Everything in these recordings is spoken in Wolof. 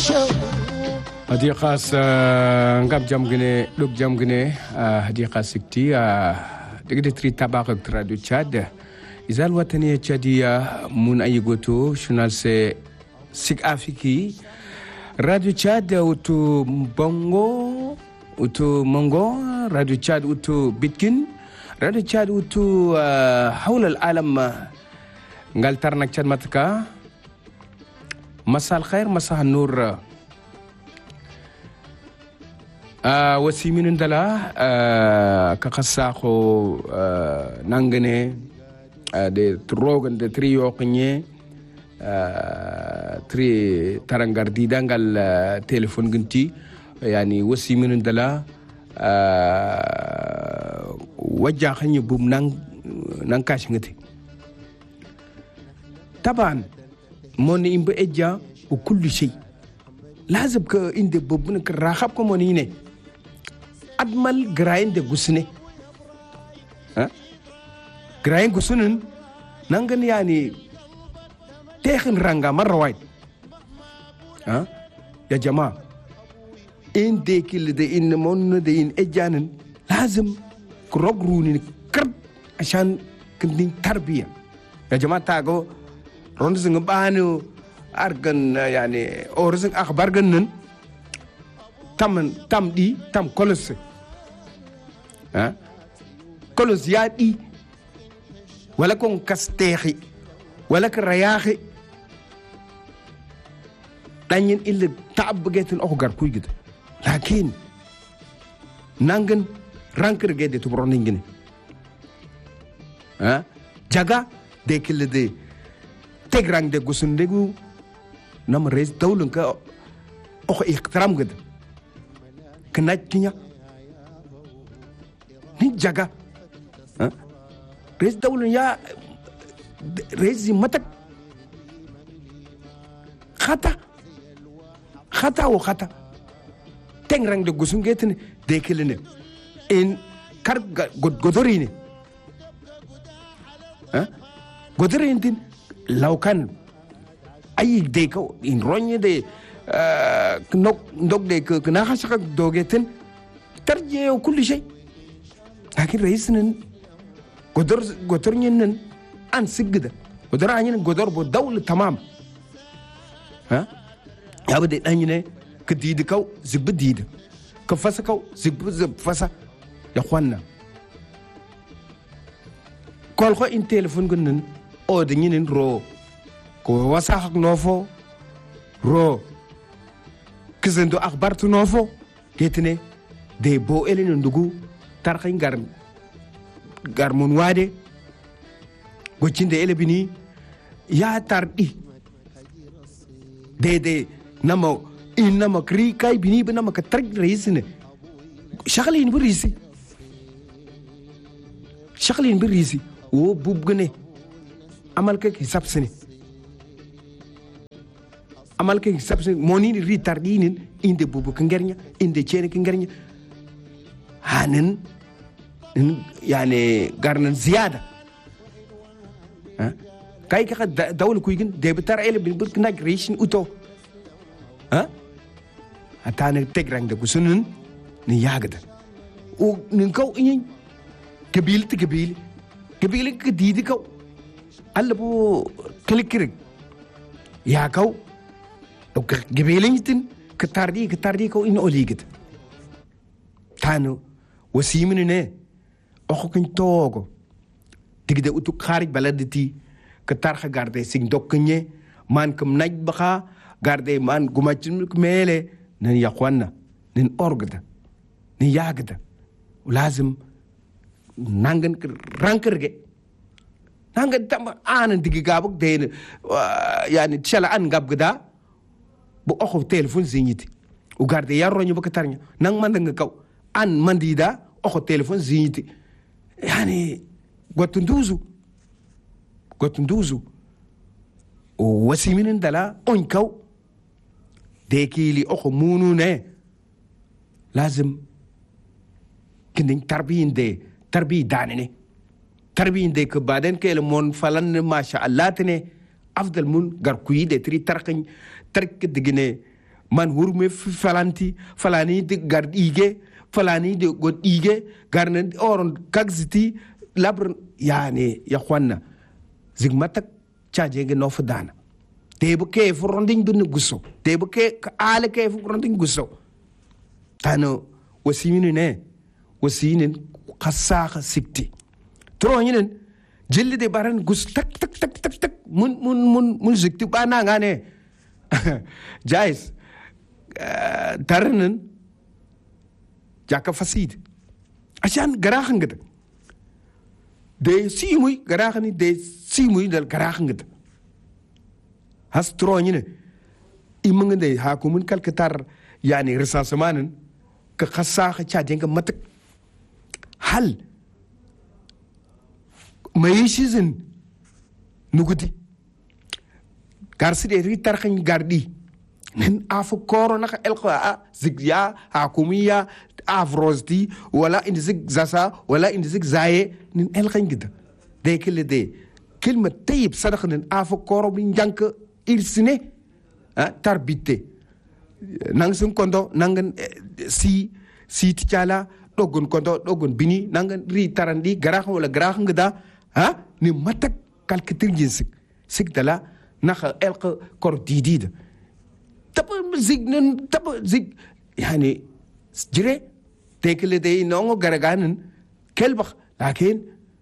hadi khas ngab jam gene luk jam gene hadi khas sikti degde tri tabak radio Chad izal watani chadia mun ayigoto journal se sik afiki radio Chad utu bongo utu mongo radio Chad utu bitkin radio Chad utu حول العالم ngal tarnak Chad matka مساء الخير مساء النور وسيمين دلا كقصاخو نانغني دي تروغن دي تريو قنيه تري ترانغاردي دانغال تليفون غنتي يعني وسيمين دلا وجا خني بوم نانكاش ngati طبعا موني إمبا إجا وكل شيء لازم كإندي ببنك راخب كمونيني أدمال غراين دي غسني غراين غسنن نانغن يعني تيخن رانغا مرة وايد يا جماعة إن دي كل دي إن مون دي إن إجانن لازم كروغروني كرب عشان كندين تربية يا جماعة تاغو رونزن بانو أرجن يعني أورزن أخبار جنن تام دي تام كولس كولس يادي ولا كون كستيخي ولا كرياخي دانين إلا تعب بجيتن أخجر كوي جد لكن نانجن رانكر جدي تبرونين جني جاga dekil de tegrang de gusundegu nam reis dawlun ka o ihtiram gad knatinya ni jaga reis dawlun ya reis matak khata tegrang de gusungetne dekilne in kar godorine godorine din لو كان أي ديكو إن روني دي نوك ديكو كنا خشق دوغيتن ترجع وكل شيء لكن رئيسنا قدر نين أن سجده قدر عنين قدر بالدولة تمام أبدا أنين كديدكو زب ديد كفسكو زب فسا يا أخوانا كل خو إن تلفون كنن o de ñinin ro ko wasa hak nofo ro kizendo akhbar tu nofo ketene de bo elin ndugu tarxin gar mun wade gocinde ele bini ya tardi de namo inama kri kay bini bina maka targ reisine shaglin bi risi o bubgane amal ke hisab sene monini retardinin inde bubu kengernya inde chene kengernya hanen yani garnan ziyada kay ka dawla kuygin de betar ele bin bur knak rishin uto atane tegrang de kusunun ni yagda o nin kaw yin kabil ke didi kaw alla bo klikkirig ya kaw gebelintin ketardi kaw in oligit tanu wasimini ne oxo kin togo digde utu kharij baladiti ketar garde sing dokkenye man kam naj baxa garde man gumacin mele nan yaqwanna nin orgda ni yagda lazim nangan rankerge nanga tam anan digi gabuk de yani chala an gabgda bu oxo telephone zigniti u garde yarroñu baka tarnya nang man nga kaw an mandida oxo telephone zigniti yani gotunduzu o wasiminin dala on kaw de kili oxo munu ne lazim kindin tarbiyin danene tarbiyin de ke baden ke mon falan ma sha Allah tene afdal mun gar kuyi de tri tarqin tark digine man hurme falanti falani de gard ige falani de god ige garnen oron kagziti labr yani ya khwana zigmatak chaje ge no fudana tebe ke furonding dun gusso tebe ke ale ke furonding gusso tano wasimini ne wasinin khassa sikti tro nyinen jilli de baran gus tak tak tak tak tak mun zikti bana ngane jais tarnen jaka fasid ashan garahan gada de simui garahani de simui dal garahan gada has troñine imang de hakumun kalkatar yani recensement ka khassa kha cha denga matak hal mayishizin nugudi garside ritar khan gardi nen afu koro naka elqa zigya hakumiya afrozdi wala in zig zasa wala in zig zaye nin elqan gida de kele de kelma tayyib sadaq nen afu koro bin jank irsine tarbite nang sun kondo nangan si ticala dogon kondo dogon bini nangan ri tarandi garah wala garah ngada ni matak kalkitir jinsik sigdala naka elqa kor didida tapa zignen tapa zig yani jire tekele de nongo garaganen kelbach lakin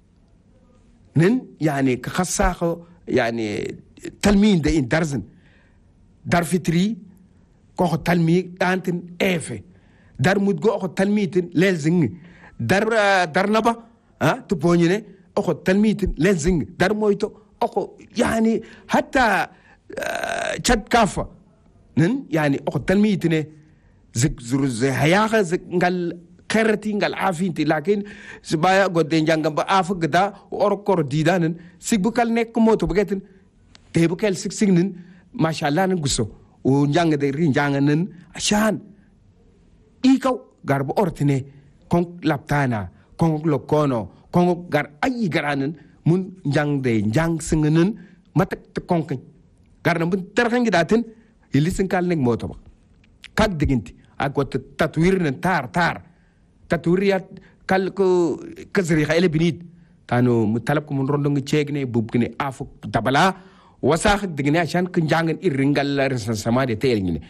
nen yani khassaxo yani talmin de in darzen dar fitri ko talmi antin efe dar mudgo ko talmitin lelzing dar naba to bonine ko talmitin lelzing dar moyto ko yani hatta chat kafa nen yani ko talmitine zik zuruz hayaga zik ngal kherati ngal afinti lakin sibaya godde jangam ba afa gada or kor didanen sigbukal nek moto bagetin te bukel signin mashallah nan gusso o jang de ri janganen ashan ikaw garbo ortine kon laptana kon lokono kon gar ayi garanen mun jang de jang singenen matak te konkin garna mun terkan gidaten ilisin kal nek moto ba kak diginti agot tatwir nen tar tatwiriyat kal ko kazri khayle binit tano mutalab ko mun rondo ngi cegne bubgne afu tabala wasakh digne ashan ko jangen iringal resensement de tel ngine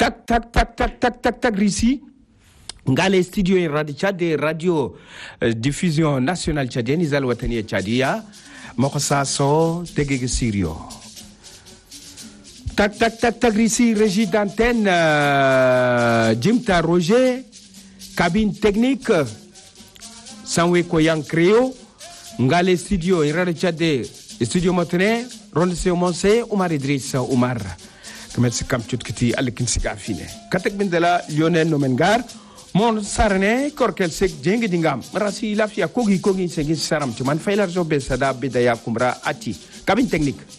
tak risi ngale studio in radio Tchad radio diffusion nationale tchadienne izal wataniya tchadia moko saso tegege sirio tak risi régie d'antenne Jimta Roger cabine technique Sanwe Koyang Creo ngale studio in radio Tchad studio matene ronde se monse Omar Idrissa Omar kamet kam chutkiti alikin sigafine katek bindela Lionel Nomengar mon sarne korkel sek jengi dingam rasi lafia kogi segi saram tuman failar jobe sada bidaya kumra ati cabine technique